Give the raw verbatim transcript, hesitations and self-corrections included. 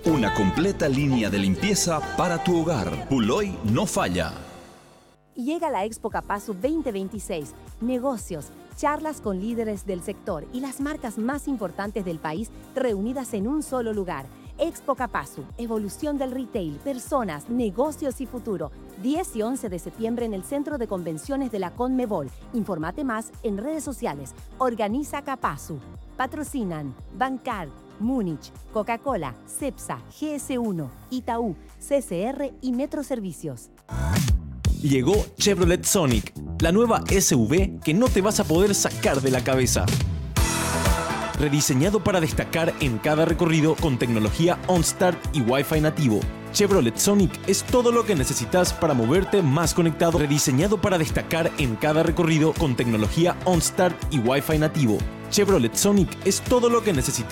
Una completa línea de limpieza para tu hogar. Puloy no falla. Llega la Expo Capasu veinte veintiséis. Negocios, charlas con líderes del sector y las marcas más importantes del país reunidas en un solo lugar. Expo Capasu, evolución del retail, personas, negocios y futuro. diez y once de septiembre en el Centro de Convenciones de la Conmebol. Infórmate más en redes sociales. Organiza Capasu. Patrocinan Bancar, Múnich, Coca-Cola, Cepsa, G S uno, Itaú, C C R y Metro Servicios. Llegó Chevrolet Sonic, la nueva S U V que no te vas a poder sacar de la cabeza. Rediseñado para destacar en cada recorrido con tecnología OnStart y Wi-Fi nativo. Chevrolet Sonic es todo lo que necesitas para moverte más conectado. Rediseñado para destacar en cada recorrido con tecnología OnStart y Wi-Fi nativo. Chevrolet Sonic es todo lo que necesitas